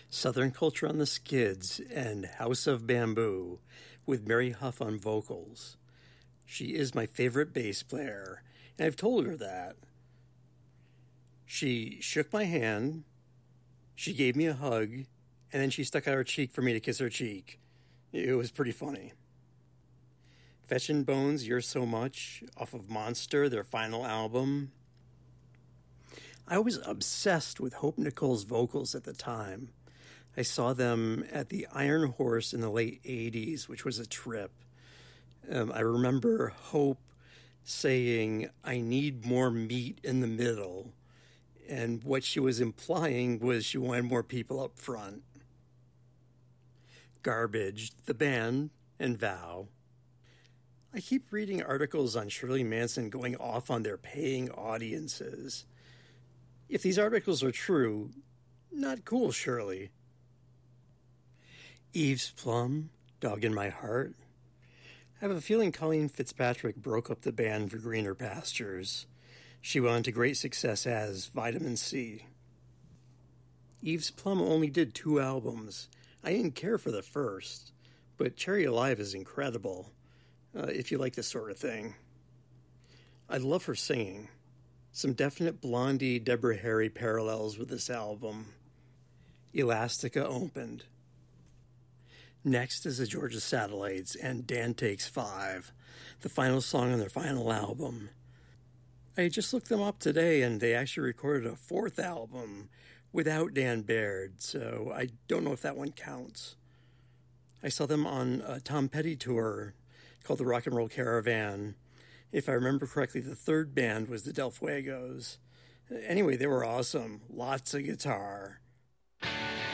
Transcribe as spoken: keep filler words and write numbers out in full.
Southern Culture on the Skids and House of Bamboo with Mary Huff on vocals. She is my favorite bass player, and I've told her that. She shook my hand, she gave me a hug, and then she stuck out her cheek for me to kiss her cheek. It was pretty funny. Fetchin' Bones, You're So Much, off of Monster, their final album. I was obsessed with Hope Nicole's vocals at the time. I saw them at the Iron Horse in the late eighties, which was a trip. Um, I remember Hope saying, I need more meat in the middle. And what she was implying was she wanted more people up front. Garbage, the band, and Vow. I keep reading articles on Shirley Manson going off on their paying audiences. If these articles are true, not cool, Shirley. Eve's Plum, Dog in My Heart. I have a feeling Colleen Fitzpatrick broke up the band for greener pastures. She went on to great success as Vitamin C. Eve's Plum only did two albums. I didn't care for the first, but Cherry Alive is incredible, uh, if you like this sort of thing. I love her singing. Some definite Blondie, Deborah Harry parallels with this album. Elastica opened. Next is the Georgia Satellites and Dan Takes Five, the final song on their final album. I just looked them up today, and they actually recorded a fourth album without Dan Baird, so I don't know if that one counts. I saw them on a Tom Petty tour called the Rock and Roll Caravan. If I remember correctly, the third band was the Del Fuegos. Anyway, they were awesome. Lots of guitar.